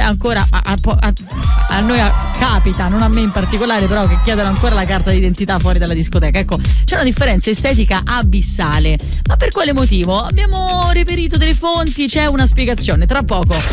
ancora a noi capita, non a me in particolare, però, che chiedono ancora la carta d'identità fuori dalla discoteca. Ecco, c'è una differenza estetica abissale. Ma per quale motivo? Abbiamo reperito delle fonti, c'è una spiegazione tra poco.